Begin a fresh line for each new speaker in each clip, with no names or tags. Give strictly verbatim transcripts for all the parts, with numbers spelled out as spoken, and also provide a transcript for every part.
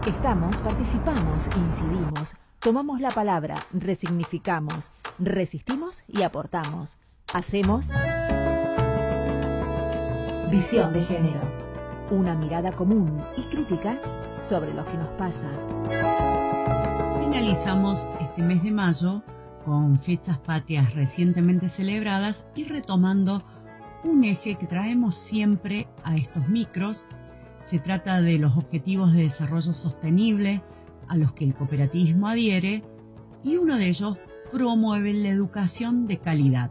Estamos, participamos, incidimos, tomamos la palabra, resignificamos, resistimos y aportamos. Hacemos Visión de Género, una mirada común y crítica sobre lo que nos pasa.
Finalizamos este mes de mayo con fechas patrias recientemente celebradas y retomando un eje que traemos siempre a estos micros. Se trata de los Objetivos de Desarrollo Sostenible a los que el cooperativismo adhiere, y uno de ellos promueve la educación de calidad.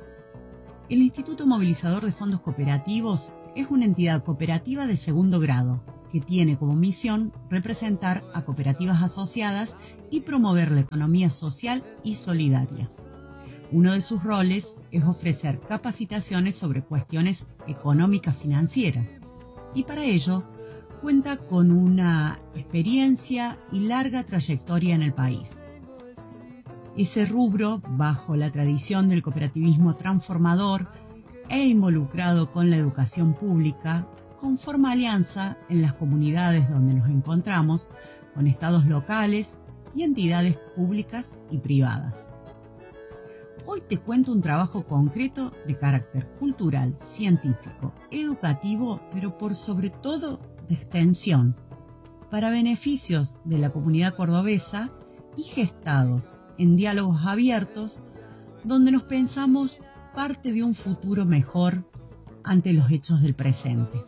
El Instituto Movilizador de Fondos Cooperativos es una entidad cooperativa de segundo grado que tiene como misión representar a cooperativas asociadas y promover la economía social y solidaria. Uno de sus roles es ofrecer capacitaciones sobre cuestiones económicas financieras, y para ello cuenta con una experiencia y larga trayectoria en el país. Ese rubro, bajo la tradición del cooperativismo transformador e involucrado con la educación pública, conforma alianza en las comunidades donde nos encontramos con estados locales y entidades públicas y privadas. Hoy te cuento un trabajo concreto de carácter cultural, científico, educativo, pero por sobre todo de extensión, para beneficios de la comunidad cordobesa y gestados en diálogos abiertos, donde nos pensamos parte de un futuro mejor ante los hechos del presente.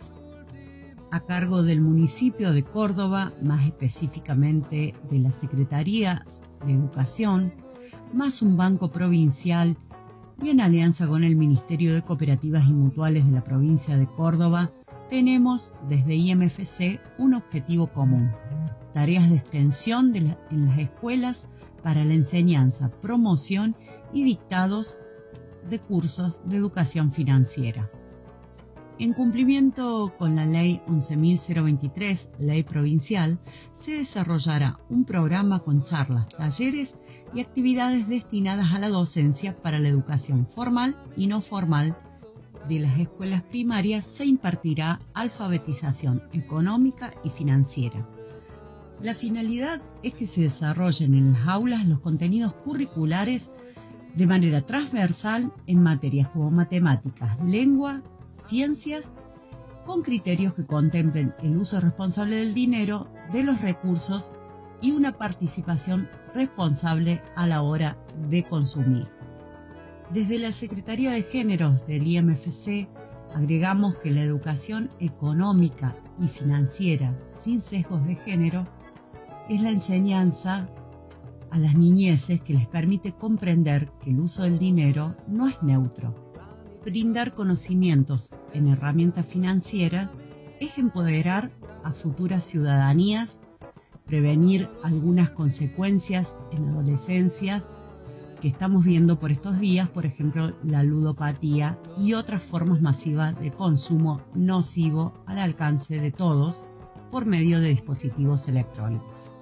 A cargo del municipio de Córdoba, más específicamente de la Secretaría de Educación, más un banco provincial, y en alianza con el Ministerio de Cooperativas y Mutuales de la provincia de Córdoba, tenemos desde I M F C un objetivo común: tareas de extensión de la, en las escuelas para la enseñanza, promoción y dictados de cursos de educación financiera. En cumplimiento con la Ley once mil veintitrés, Ley Provincial, se desarrollará un programa con charlas, talleres y actividades destinadas a la docencia para la educación formal y no formal. De las escuelas primarias se impartirá alfabetización económica y financiera. La finalidad es que se desarrollen en las aulas los contenidos curriculares de manera transversal en materias como matemáticas, lengua, ciencias, con criterios que contemplen el uso responsable del dinero, de los recursos y una participación responsable a la hora de consumir. Desde la Secretaría de Géneros del I M F C agregamos que la educación económica y financiera sin sesgos de género es la enseñanza a las niñeces que les permite comprender que el uso del dinero no es neutro. Brindar conocimientos en herramientas financieras es empoderar a futuras ciudadanías, prevenir algunas consecuencias en la adolescencia que estamos viendo por estos días, por ejemplo, la ludopatía y otras formas masivas de consumo nocivo al alcance de todos por medio de dispositivos electrónicos.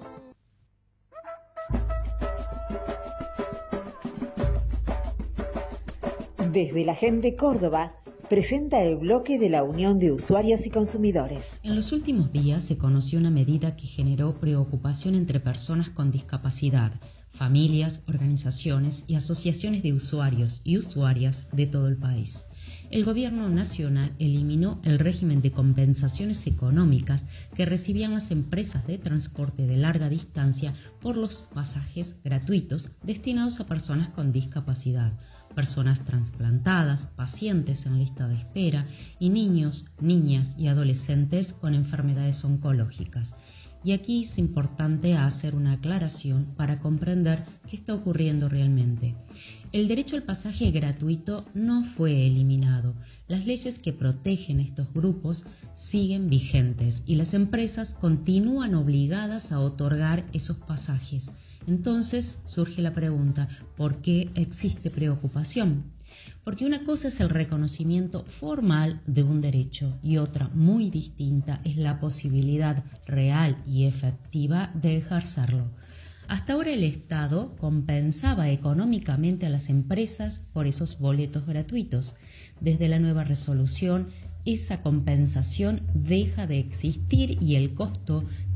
Desde la Gente Córdoba presenta el bloque de la Unión de Usuarios y Consumidores.
En los últimos días se conoció una medida que generó preocupación entre personas con discapacidad, familias, organizaciones y asociaciones de usuarios y usuarias de todo el país. El Gobierno Nacional eliminó el régimen de compensaciones económicas que recibían las empresas de transporte de larga distancia por los pasajes gratuitos destinados a personas con discapacidad, personas trasplantadas, pacientes en lista de espera y niños, niñas y adolescentes con enfermedades oncológicas. Y aquí es importante hacer una aclaración para comprender qué está ocurriendo realmente. El derecho al pasaje gratuito no fue eliminado. Las leyes que protegen estos grupos siguen vigentes y las empresas continúan obligadas a otorgar esos pasajes. Entonces surge la pregunta, ¿por qué existe preocupación? Porque una cosa es el reconocimiento formal de un derecho y otra muy distinta es la posibilidad real y efectiva de ejercerlo. Hasta ahora el Estado compensaba económicamente a las empresas por esos boletos gratuitos. Desde la nueva resolución, esa compensación deja de existir y el costo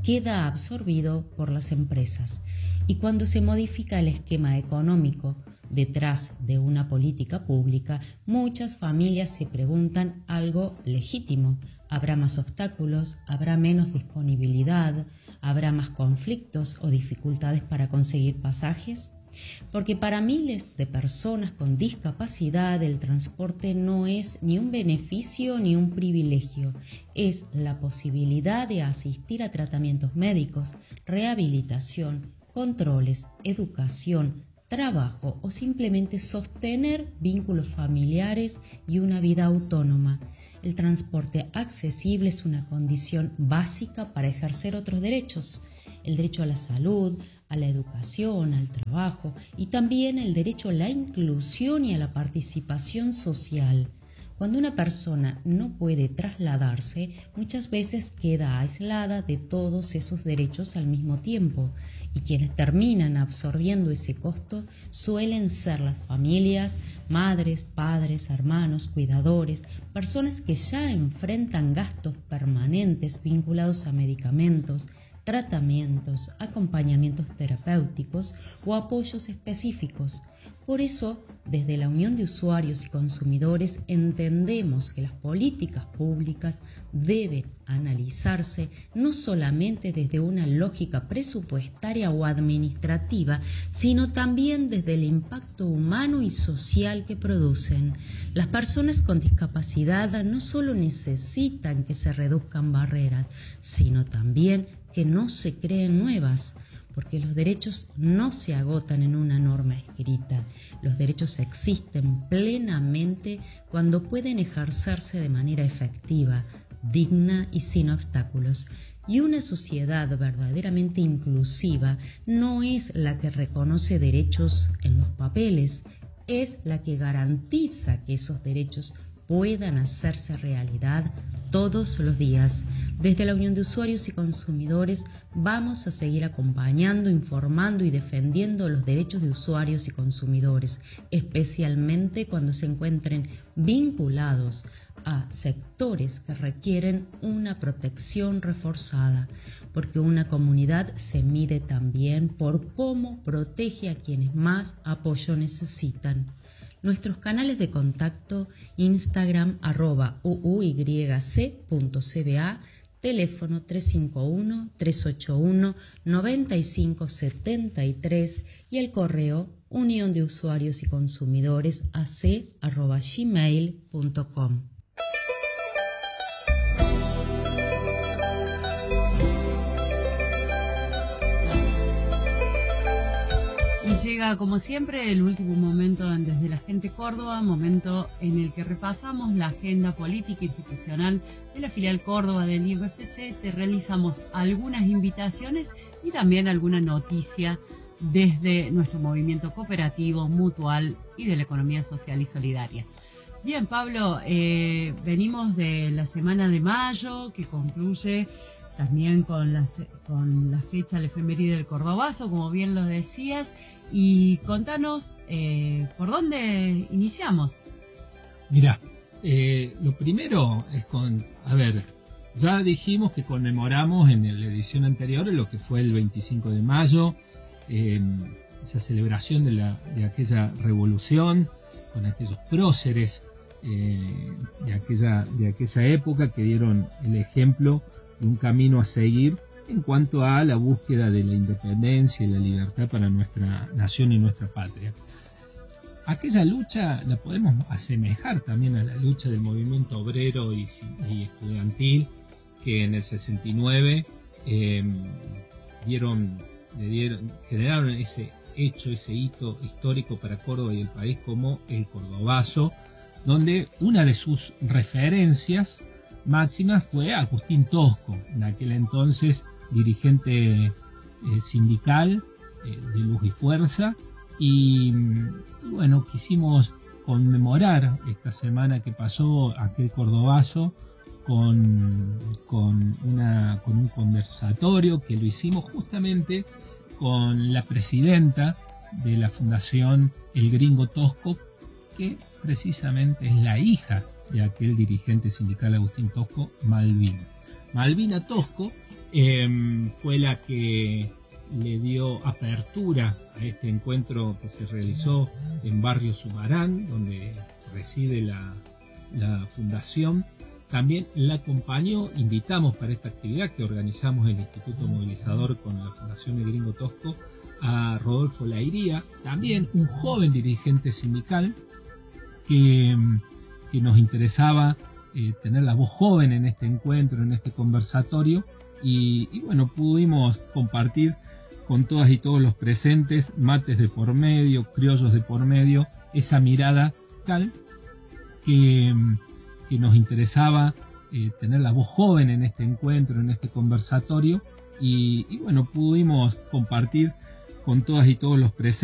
queda absorbido por las empresas. Y cuando se modifica el esquema económico detrás de una política pública, muchas familias se preguntan algo legítimo. ¿Habrá más obstáculos? ¿Habrá menos disponibilidad? ¿Habrá más conflictos o dificultades para conseguir pasajes? Porque para miles de personas con discapacidad el transporte no es ni un beneficio ni un privilegio, es la posibilidad de asistir a tratamientos médicos, rehabilitación, controles, educación, trabajo o simplemente sostener vínculos familiares y una vida autónoma. El transporte accesible es una condición básica para ejercer otros derechos, el derecho a la salud, a la educación, al trabajo y también el derecho a la inclusión y a la participación social. Cuando una persona no puede trasladarse, muchas veces queda aislada de todos esos derechos al mismo tiempo, y quienes terminan absorbiendo ese costo suelen ser las familias, madres, padres, hermanos, cuidadores, personas que ya enfrentan gastos permanentes vinculados a medicamentos, tratamientos, acompañamientos terapéuticos o apoyos específicos. Por eso, desde la Unión de Usuarios y Consumidores entendemos que las políticas públicas deben analizarse no solamente desde una lógica presupuestaria o administrativa, sino también desde el impacto humano y social que producen. Las personas con discapacidad no solo necesitan que se reduzcan barreras, sino también que no se creen nuevas, porque los derechos no se agotan en una norma escrita. Los derechos existen plenamente cuando pueden ejercerse de manera efectiva, digna y sin obstáculos. Y una sociedad verdaderamente inclusiva no es la que reconoce derechos en los papeles, es la que garantiza que esos derechos puedan hacerse realidad todos los días. Desde la Unión de Usuarios y Consumidores vamos a seguir acompañando, informando y defendiendo los derechos de usuarios y consumidores, especialmente cuando se encuentren vinculados a sectores que requieren una protección reforzada, porque una comunidad se mide también por cómo protege a quienes más apoyo necesitan. Nuestros canales de contacto: Instagram arroba uyc.cba, teléfono tres cinco uno, tres ocho uno, nueve cinco siete tres y el correo unión de usuarios y consumidores a c arroba gmail punto com.
Llega, como siempre, el último momento en Desde la Gente Córdoba, momento en el que repasamos la agenda política e institucional de la filial Córdoba del I B F C. Te realizamos algunas invitaciones y también alguna noticia desde nuestro movimiento cooperativo, mutual y de la economía social y solidaria. Bien, Pablo, eh, venimos de la semana de mayo, que concluye también con la, con la fecha, la efeméride del Cordobazo, como bien lo decías. Y contanos, eh, ¿por dónde iniciamos?
Mirá, eh, lo primero es con, a ver, ya dijimos que conmemoramos en la edición anterior lo que fue el veinticinco de mayo, eh, esa celebración de, la, de aquella revolución, con aquellos próceres eh, de, aquella, de aquella época que dieron el ejemplo de un camino a seguir en cuanto a la búsqueda de la independencia y la libertad para nuestra nación y nuestra patria. Aquella lucha la podemos asemejar también a la lucha del movimiento obrero y, y estudiantil, que en el sesenta y nueve eh, dieron, le dieron, generaron ese hecho, ese hito histórico para Córdoba y el país como el Cordobazo, donde una de sus referencias máximas fue Agustín Tosco, en aquel entonces dirigente eh, sindical eh, de Luz y Fuerza, y, y bueno, quisimos conmemorar esta semana que pasó aquel Cordobazo con, con, una, con un conversatorio que lo hicimos justamente con la presidenta de la Fundación El Gringo Tosco, que precisamente es la hija de aquel dirigente sindical Agustín Tosco, Malvina. Malvina Tosco eh, fue la que le dio apertura a este encuentro que se realizó en Barrio Sumarán, donde reside la, la fundación. También la acompañó, invitamos para esta actividad que organizamos el Instituto Movilizador con la Fundación El Gringo Tosco, a Rodolfo Lairía, también un joven dirigente sindical que, que nos interesaba eh, tener la voz joven en este encuentro, en este conversatorio, y, y bueno, pudimos compartir con todas y todos los presentes, mates de por medio, criollos de por medio, esa mirada tal que, que nos interesaba eh, tener la voz joven en este encuentro, en este conversatorio, y, y bueno, pudimos compartir con todas y todos los presentes